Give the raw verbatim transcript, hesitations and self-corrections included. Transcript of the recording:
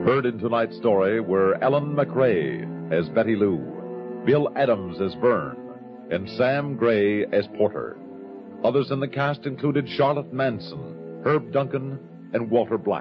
Heard in tonight's story were Ellen McRae as Betty Lou, Bill Adams as Vern, and Sam Gray as Porter. Others in the cast included Charlotte Manson, Herb Duncan, and Walter Black.